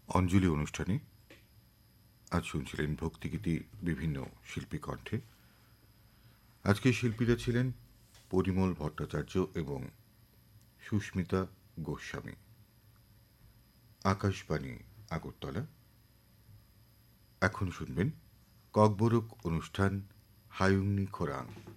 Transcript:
অঞ্জলি অনুষ্ঠানে আজ শুনছিলেন ভক্তিগীতি বিভিন্ন শিল্পী কণ্ঠে। আজকে শিল্পীরা ছিলেন পরিমল ভট্টাচার্য এবং সুস্মিতা গোস্বামী। আকাশবাণী আগরতলা। এখন শুনবেন ককবরক অনুষ্ঠান হায়ুংনি খোরাং।